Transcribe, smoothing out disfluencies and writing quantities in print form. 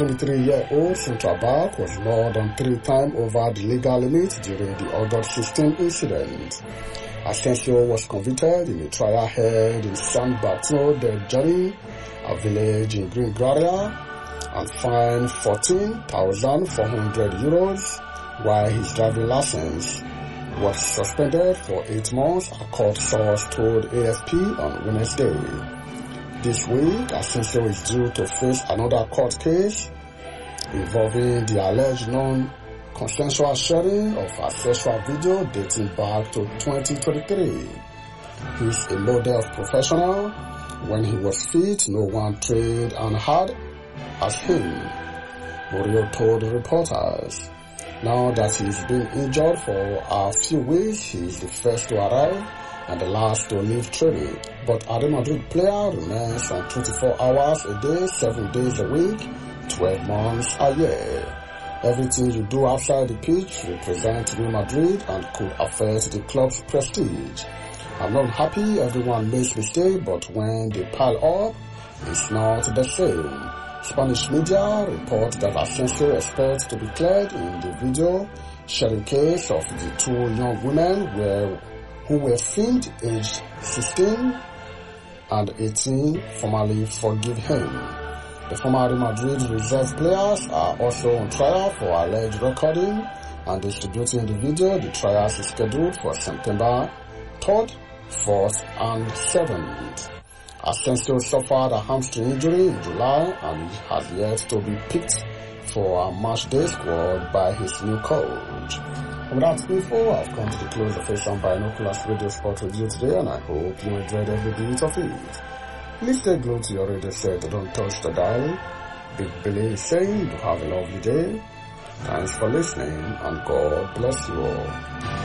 23-year-old central back was more than 3 times over the legal limit during the August 16 incident. Asensio was convicted in a trial held in San Bartolo del Jani, a village in Green Graria, and fined €14,400, while his driving license was suspended for 8 months, a court source told AFP on Wednesday. This week, Asensio is due to face another court case involving the alleged non-consensual sharing of a sexual video dating back to 2023. He's a model of professional. When he was fit, no one trained and hard as him, Murillo told reporters. Now that he's been injured for a few weeks, he's the first to arrive and the last to leave training. But a Real Madrid player remains on 24 hours a day, 7 days a week, 12 months a year. Everything you do outside the pitch represents Real Madrid and could affect the club's prestige. I'm not happy, everyone makes mistakes, but when they pile up, it's not the same. Spanish media report that Asensio expects to be cleared in the video sharing case of the 2 young women who were filmed aged 16 and 18 formally forgive him. The former Real Madrid reserve players are also on trial for alleged recording and distributing the video. The trials is scheduled for September 3rd, 4th and 7th. Asensio suffered a hamstring injury in July and he has yet to be picked for a matchday squad by his new coach. With that info, I've come to the close of Asian Binoculars Radio Sport Review today, and I hope you enjoyed every bit of it. Please stay glued to your radio set, don't touch the dial. Big Billy is saying you have a lovely day. Thanks for listening, and God bless you all.